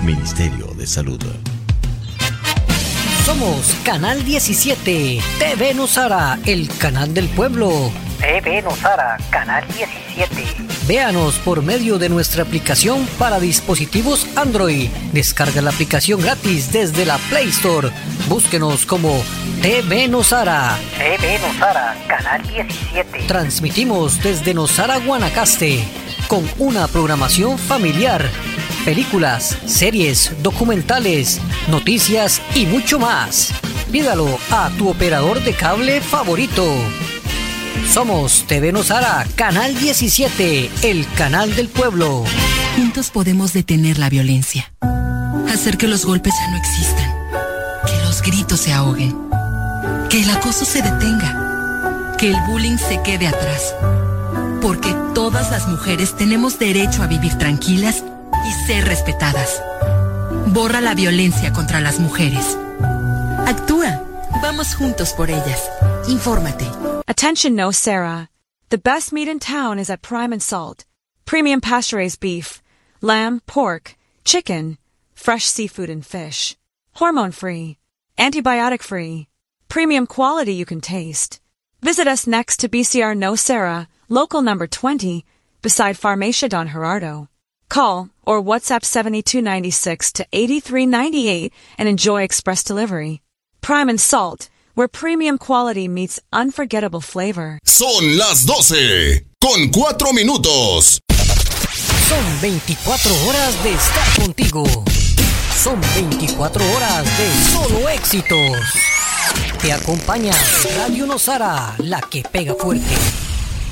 Ministerio de Salud. Somos Canal 17, TV Nosara, el canal del pueblo. TV Nosara, Canal 17. Véanos por medio de nuestra aplicación para dispositivos Android. Descarga la aplicación gratis desde la Play Store. Búsquenos como TV Nosara. TV Nosara, Canal 17. Transmitimos desde Nosara, Guanacaste, con una programación familiar. Películas, series, documentales, noticias y mucho más. Pídalo a tu operador de cable favorito. Somos TV Nosara, Canal 17, el canal del pueblo. Juntos podemos detener la violencia, hacer que los golpes ya no existan, que los gritos se ahoguen, que el acoso se detenga, que el bullying se quede atrás. Porque todas las mujeres tenemos derecho a vivir tranquilas y ser respetadas. Borra la violencia contra las mujeres. Actúa. Vamos juntos por ellas. Infórmate. Attention Nocera. The best meat in town is at Prime and Salt. Premium pasture-raised beef, lamb, pork, chicken, fresh seafood and fish. Hormone-free, antibiotic-free. Premium quality you can taste. Visit us next to BCR Nocera, local number 20, beside Farmacia Don Gerardo. Call or WhatsApp 7296 to 8398 and enjoy express delivery. Prime and Salt, where premium quality meets unforgettable flavor. Son las 12:04. Son 24 horas de estar contigo. Son 24 horas de solo éxitos. Te acompaña Radio Nosara, la que pega fuerte.